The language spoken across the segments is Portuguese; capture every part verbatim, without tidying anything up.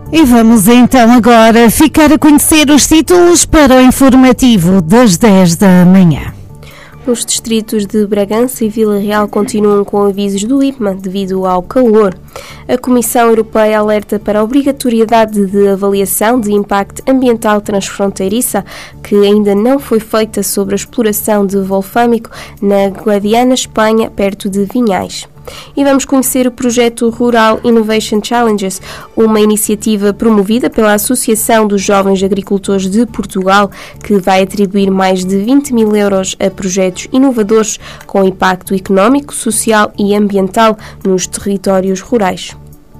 E vamos então agora ficar a conhecer os títulos para o informativo das dez da manhã. Os distritos de Bragança e Vila Real continuam com avisos do I P M A devido ao calor. A Comissão Europeia alerta para a obrigatoriedade de avaliação de impacto ambiental transfronteiriça que ainda não foi feita sobre a exploração de wolfâmico na Guadiana, Espanha, perto de Vinhais. E vamos conhecer o projeto Rural Innovation Challenges, uma iniciativa promovida pela Associação dos Jovens Agricultores de Portugal, que vai atribuir mais de vinte mil euros a projetos inovadores com impacto económico, social e ambiental nos territórios rurais.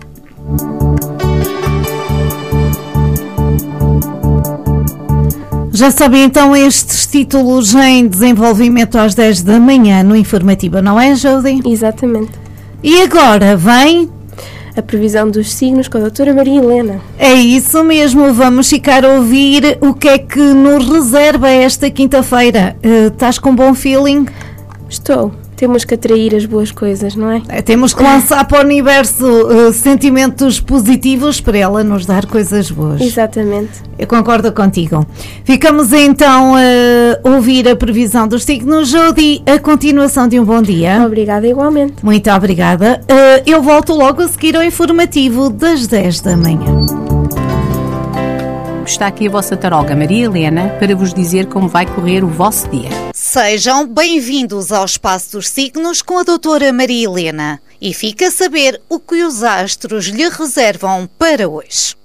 Já sabem então estes títulos em desenvolvimento às dez da manhã no informativo, não é, Jody? Exatamente. E agora vem a previsão dos signos com a doutora Maria Helena. É isso mesmo, vamos ficar a ouvir o que é que nos reserva esta quinta-feira. Uh, estás com bom feeling? Estou. Temos que atrair as boas coisas, não é? é temos que lançar para o universo uh, sentimentos positivos para ela nos dar coisas boas. Exatamente. Eu concordo contigo. Ficamos então a ouvir a previsão dos signos. Jody, a continuação de um bom dia. Obrigada igualmente. Muito obrigada. Uh, eu volto logo a seguir ao informativo das dez da manhã. Está aqui a vossa taróloga Maria Helena para vos dizer como vai correr o vosso dia. Sejam bem-vindos ao Espaço dos Signos com a doutora Maria Helena e fica a saber o que os astros lhe reservam para hoje.